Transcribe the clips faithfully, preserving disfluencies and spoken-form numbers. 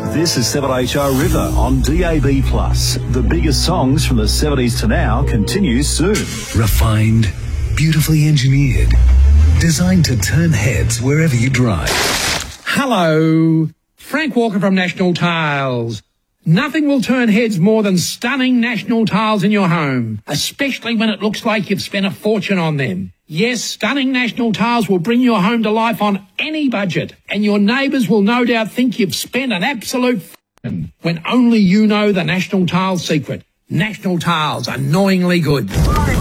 This is seven H O River on D A B plus. The biggest songs from the seventies to now continues soon. Refined, beautifully engineered, designed to turn heads wherever you drive. Hello, Frank Walker from National Tiles. Nothing will turn heads more than stunning National Tiles in your home, especially when it looks like you've spent a fortune on them. Yes, stunning National Tiles will bring your home to life on any budget, and your neighbours will no doubt think you've spent an absolute f***ing when only you know the National Tiles secret. National Tiles, annoyingly good.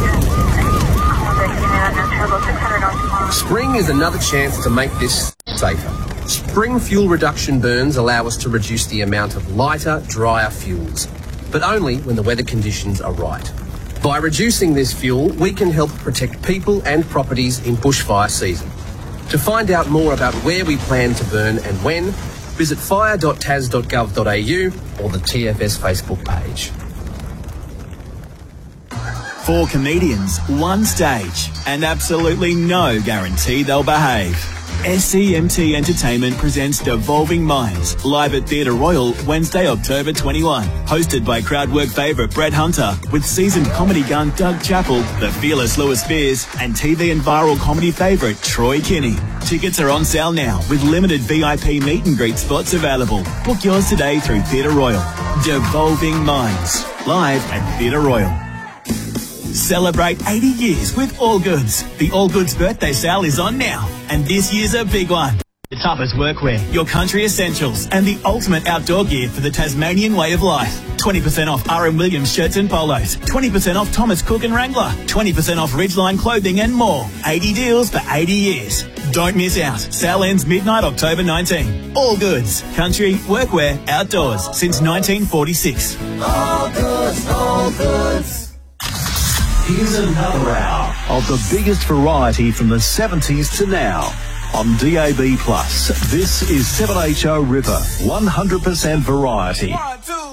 Spring is another chance to make this safer. Spring fuel reduction burns allow us to reduce the amount of lighter, drier fuels, but only when the weather conditions are right. By reducing this fuel, we can help protect people and properties in bushfire season. To find out more about where we plan to burn and when, visit fire dot tas dot gov dot a u or the T F S Facebook page. Four comedians, one stage, and absolutely no guarantee they'll behave. S C M T Entertainment presents Devolving Minds, live at Theatre Royal, Wednesday, October twenty-first. Hosted by crowdwork favourite Brett Hunter, with seasoned comedy gun Doug Chappell, the fearless Lewis Spears, and T V and viral comedy favourite Troy Kinney. Tickets are on sale now, with limited V I P meet and greet spots available. Book yours today through Theatre Royal. Devolving Minds, live at Theatre Royal. Celebrate eighty years with All Goods. The All Goods birthday sale is on now, and this year's a big one. The toughest workwear, your country essentials, and the ultimate outdoor gear for the Tasmanian way of life. twenty percent off R M Williams shirts and polos, twenty percent off Thomas Cook and Wrangler, twenty percent off Ridgeline clothing and more. eighty deals for eighty years. Don't miss out. Sale ends midnight October nineteenth. All Goods. Country, workwear, outdoors since nineteen forty-six. All Goods, All Goods. Here's another hour of the biggest variety from the seventies to now on D A B plus. This is seven H O River, one hundred percent variety.